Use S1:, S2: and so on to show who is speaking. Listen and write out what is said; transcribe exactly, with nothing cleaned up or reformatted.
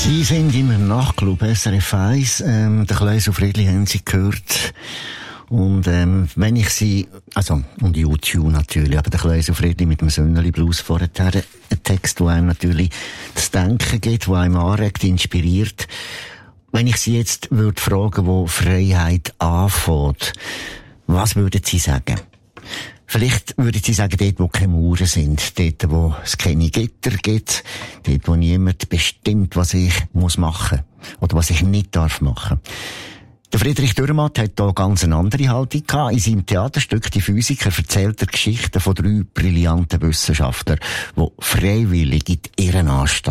S1: Sie sind im Nachtclub S R F eins, ähm, der Kleus Friedli haben Sie gehört. Und, ähm, wenn ich sie, also, und U zwei natürlich, aber der Kleus Friedli mit dem Sönneli Blues vorher, ein Text, der einem natürlich das Denken gibt, der einem anregt, inspiriert. Wenn ich Sie jetzt würde fragen, wo Freiheit anfängt, was würden Sie sagen? Vielleicht würden Sie sagen, dort, wo keine Mauern sind, dort, wo es keine Gitter gibt, dort, wo niemand bestimmt, was ich muss machen oder was ich nicht darf machen. Der Friedrich Dürrematt hat da ganz eine andere Haltung gehabt. In seinem Theaterstück «Die Physiker» erzählt er Geschichten von drei brillanten Wissenschaftlern, die freiwillig in die Irren anstehen.